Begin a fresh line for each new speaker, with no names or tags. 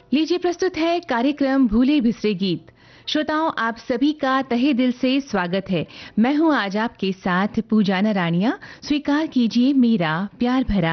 लीजिए प्रस्तुत है कार्यक्रम भूले बिसरे गीत। श्रोताओं, आप सभी का तहे दिल से स्वागत है। मैं हूं आज आपके साथ पूजा नराणिया। स्वीकार कीजिए मेरा प्यार भरा